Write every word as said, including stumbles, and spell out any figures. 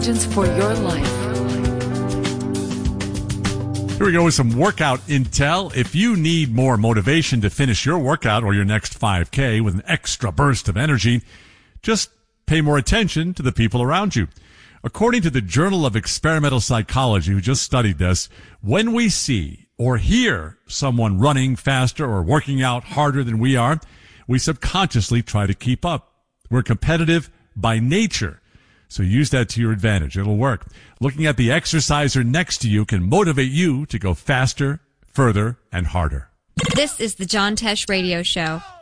For your life. Here we go with some workout intel. If you need more motivation to finish your workout or your next five K with an extra burst of energy, just pay more attention to the people around you. According to the Journal of Experimental Psychology, who just studied this, when we see or hear someone running faster or working out harder than we are, we subconsciously try to keep up. We're competitive by nature. So use that to your advantage. It'll work. Looking at the exerciser next to you can motivate you to go faster, further, and harder. This is the John Tesh Radio Show.